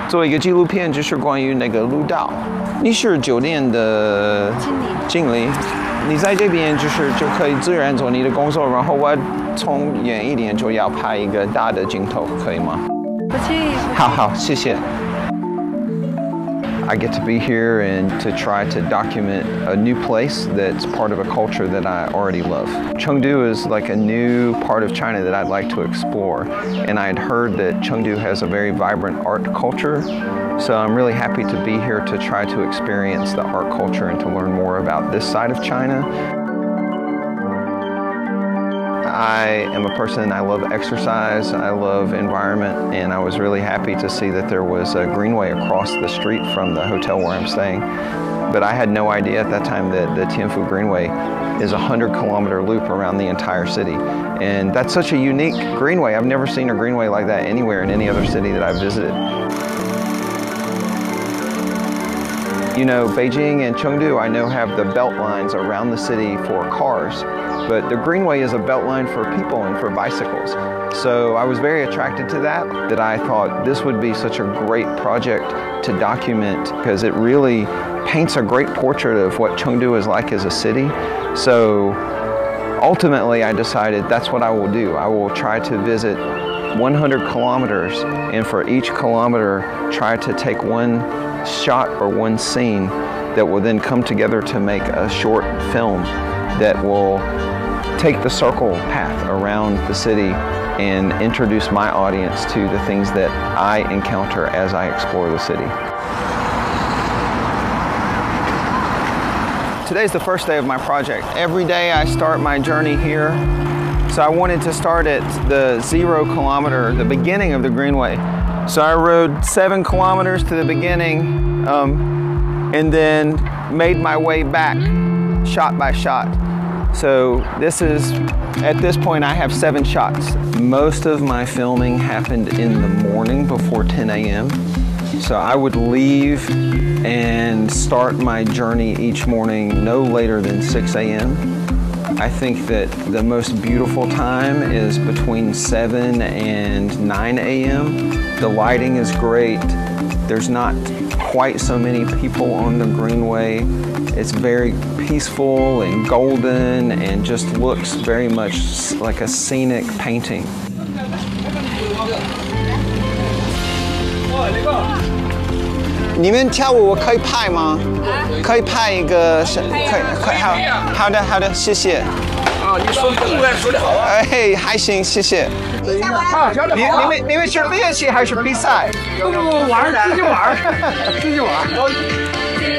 做一个纪录片，就是关于那个路道。你是酒店的经理，你在这边就可以自然做你的工作，然后我从远一点就要拍一个大的镜头，可以吗？ 不去。 好，谢谢。I get to be here and to try to document a new place that's part of a culture that I already love. Chengdu is like a new part of China that I'd like to explore, and I had heard that Chengdu has a very vibrant art culture, so I'm really happy to be here to try to experience the art culture and to learn more about this side of China. I am a person, I love exercise, I love environment, and I was really happy to see that there was a greenway across the street from the hotel where I'm staying. But I had no idea at that time that the Tianfu Greenway is a 100-kilometer loop around the entire city. And that's such a unique greenway. I've never seen a greenway like that anywhere in any other city that I've visited. You know, Beijing and Chengdu, I know, have the belt lines around the city for cars, but the Greenway is a belt line for people and for bicycles. So I was very attracted to that I thought this would be such a great project to document because it really paints a great portrait of what Chengdu is like as a city. So ultimately, I decided that's what I will do. I will try to visit 100 kilometers, and for each kilometer, try to take one shot or one scene that will then come together to make a short film that will take the circle path around the city and introduce my audience to the things that I encounter as I explore the city. Today's the first day of my project. Every day I start my journey here. So I wanted to start at the 0 kilometer, the beginning of the Greenway. So I rode 7 kilometers to the beginning and then made my way back shot by shot. So at this point I have 7 shots. Most of my filming happened in the morning before 10 a.m. So I would leave and start my journey each morning no later than 6 a.m. I think that the most beautiful time is between 7 and 9 a.m. The lighting is great. There's not quite so many people on the Greenway. It's very peaceful and golden and just looks very much like a scenic painting. You们跳舞我可以拍吗？可以拍一个，可以，好的，谢谢。啊，你说中文说得好啊。哎，还行，谢谢。啊，你们是练习还是比赛？不玩的，自己玩。